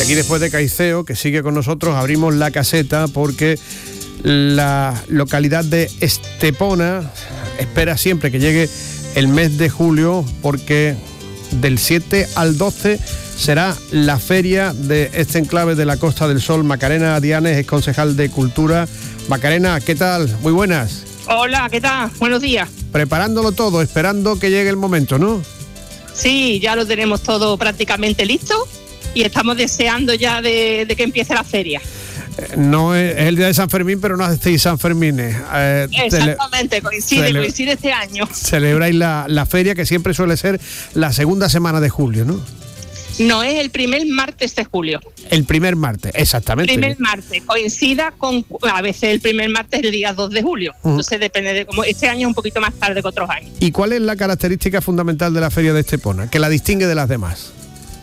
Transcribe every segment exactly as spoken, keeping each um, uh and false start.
Y aquí, después de Caiceo, que sigue con nosotros, abrimos la caseta porque la localidad de Estepona espera siempre que llegue el mes de julio, porque del siete al doce será la feria de este enclave de la Costa del Sol. Macarena Dianes es concejal de Cultura. Macarena, ¿qué tal? Muy buenas. Hola, ¿qué tal? Buenos días. Preparándolo todo, esperando que llegue el momento, ¿no? Sí, ya lo tenemos todo prácticamente listo y estamos deseando ya de, de que empiece la feria. No es, es el día de San Fermín, pero no hacéis San Fermines. Eh, Exactamente, tele, coincide, cele, coincide este año. Celebráis la, la feria, que siempre suele ser la segunda semana de julio, ¿no? No, es el primer martes de julio. El primer martes, exactamente. Primer martes, coincida con, a veces el primer martes el día dos de julio. Uh-huh. Entonces depende de cómo, este año es un poquito más tarde que otros años. ¿Y cuál es la característica fundamental de la feria de Estepona, que la distingue de las demás?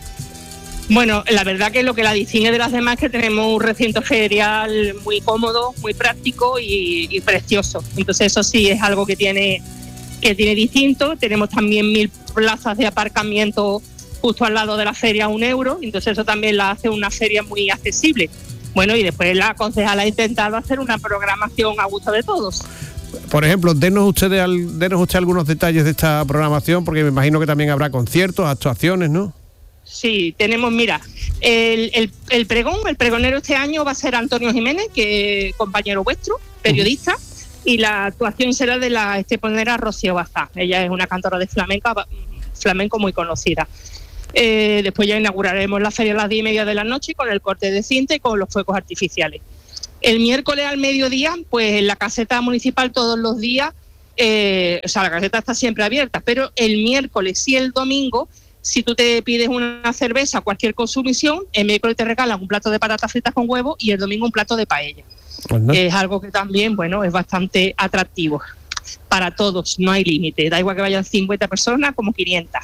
Bueno, la verdad que lo que la distingue de las demás es que tenemos un recinto ferial muy cómodo, muy práctico y, y precioso. Entonces eso sí es algo que tiene, que tiene distinto. Tenemos también mil plazas de aparcamiento justo al lado de la feria a un euro, entonces eso también la hace una feria muy accesible. Bueno, y después la concejala ha intentado hacer una programación a gusto de todos. Por ejemplo, denos ustedes al, denos usted algunos detalles de esta programación, porque me imagino que también habrá conciertos, actuaciones, ¿no? Sí, tenemos, mira, el, el, el pregón, el pregonero este año va a ser Antonio Jiménez, que es compañero vuestro, periodista, uh-huh. Y la actuación será de la esteponera Rocío Bazán. Ella es una cantora de flamenca, flamenco muy conocida. Eh, después ya inauguraremos la feria a las diez y media de la noche con el corte de cinta y con los fuegos artificiales. El miércoles al mediodía, pues en la caseta municipal todos los días, eh, o sea, la caseta está siempre abierta, pero el miércoles y el domingo, si tú te pides una cerveza, cualquier consumición, el miércoles te regalan un plato de patatas fritas con huevo y el domingo un plato de paella. Pues no. Es algo que también, bueno, es bastante atractivo para todos, no hay límite, da igual que vayan cincuenta personas como quinientas.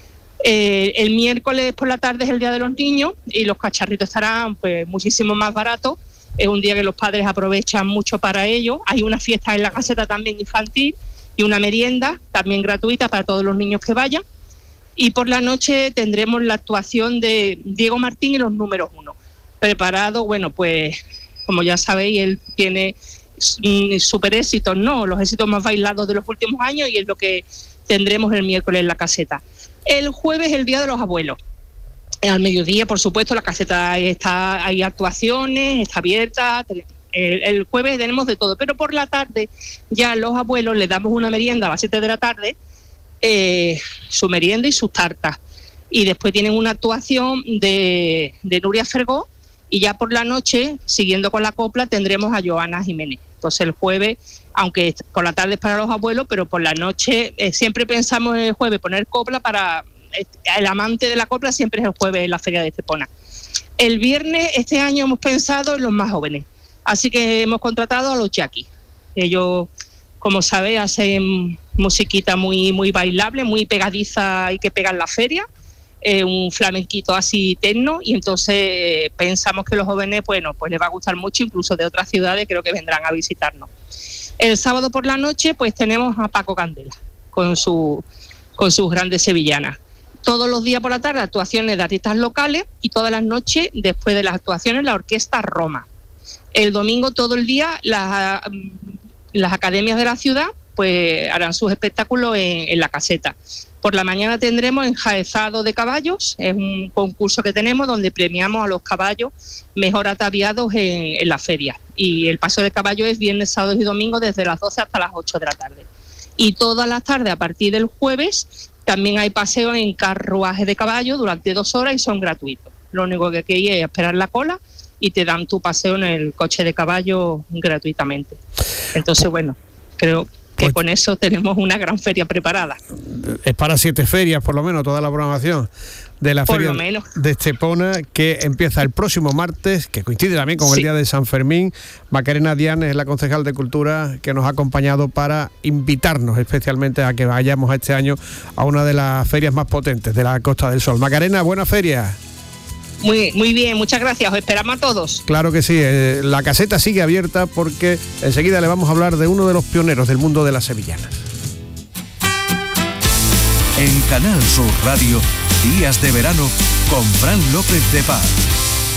Eh, el miércoles por la tarde es el Día de los Niños y los cacharritos estarán pues muchísimo más baratos. Es un día que los padres aprovechan mucho para ello. Hay una fiesta en la caseta también infantil y una merienda también gratuita para todos los niños que vayan. Y por la noche tendremos la actuación de Diego Martín y los números uno. Preparado, bueno, pues como ya sabéis, él tiene súper éxitos, ¿no? Los éxitos más bailados de los últimos años, y es lo que tendremos el miércoles en la caseta. El jueves es el Día de los Abuelos. Al mediodía, por supuesto, la caseta está, hay actuaciones, está abierta. El, el jueves tenemos de todo, pero por la tarde ya a los abuelos les damos una merienda a las siete de la tarde, eh, su merienda y sus tartas. Y después tienen una actuación de, de Nuria Fergó, y ya por la noche, siguiendo con la copla, tendremos a Joana Jiménez. Entonces el jueves, aunque por la tarde es para los abuelos, pero por la noche eh, siempre pensamos en el jueves poner copla para... El amante de la copla siempre es el jueves en la feria de Estepona. El viernes, este año hemos pensado en los más jóvenes, así que hemos contratado a los yaquis. Ellos, como sabéis, hacen musiquita muy, muy bailable, muy pegadiza y que pega en la feria, eh, un flamenquito así tecno, y entonces eh, pensamos que los jóvenes, bueno, pues les va a gustar mucho, incluso de otras ciudades creo que vendrán a visitarnos. El sábado por la noche pues tenemos a Paco Candela con, su, con sus grandes sevillanas. Todos los días por la tarde actuaciones de artistas locales, y todas las noches, después de las actuaciones, la Orquesta Roma. El domingo todo el día las, las academias de la ciudad pues harán sus espectáculos en, en la caseta. Por la mañana tendremos enjaezado de caballos, es un concurso que tenemos donde premiamos a los caballos mejor ataviados en, en la feria. Y el paso de caballo es viernes, sábado y domingo desde las doce hasta las ocho de la tarde. Y todas las tardes, a partir del jueves, también hay paseo en carruaje de caballo durante dos horas y son gratuitos. Lo único que hay que ir es esperar la cola y te dan tu paseo en el coche de caballo gratuitamente. Entonces, bueno, creo que pues, con eso tenemos una gran feria preparada. Es para siete ferias, por lo menos, toda la programación de la por feria lo menos. de Estepona, que empieza el próximo martes, que coincide también con sí. el día de San Fermín. Macarena Dianes es la concejal de Cultura que nos ha acompañado para invitarnos especialmente a que vayamos este año a una de las ferias más potentes de la Costa del Sol. Macarena, buena feria. Muy, muy bien, muchas gracias, os esperamos a todos. Claro que sí, eh, la caseta sigue abierta porque enseguida le vamos a hablar de uno de los pioneros del mundo de las sevillanas. En Canal Sur Radio, Días de Verano con Fran López de Paz.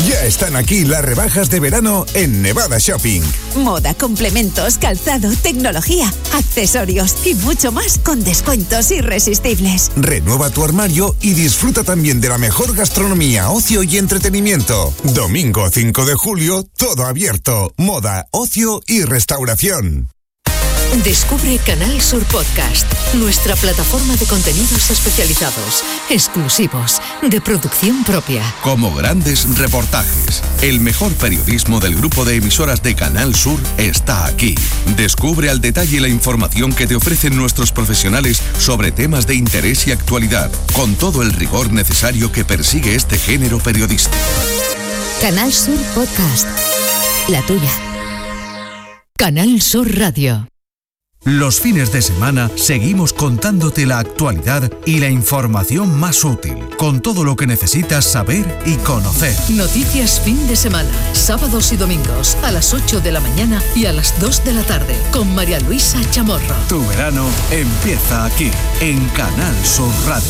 Ya están aquí las rebajas de verano en Nevada Shopping. Moda, complementos, calzado, tecnología, accesorios y mucho más con descuentos irresistibles. Renueva tu armario y disfruta también de la mejor gastronomía, ocio y entretenimiento. Domingo cinco de julio, todo abierto. Moda, ocio y restauración. Descubre Canal Sur Podcast, nuestra plataforma de contenidos especializados, exclusivos, de producción propia. Como grandes reportajes, el mejor periodismo del grupo de emisoras de Canal Sur está aquí. Descubre al detalle la información que te ofrecen nuestros profesionales sobre temas de interés y actualidad, con todo el rigor necesario que persigue este género periodístico. Canal Sur Podcast, la tuya. Canal Sur Radio. Los fines de semana seguimos contándote la actualidad y la información más útil, con todo lo que necesitas saber y conocer. Noticias fin de semana, sábados y domingos, a las ocho de la mañana y a las dos de la tarde, con María Luisa Chamorro. Tu verano empieza aquí, en Canal Sur Radio.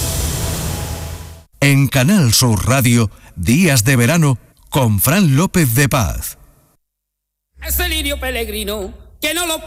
En Canal Sur Radio, Días de Verano, con Fran López de Paz. Ese lirio peregrino, que no lo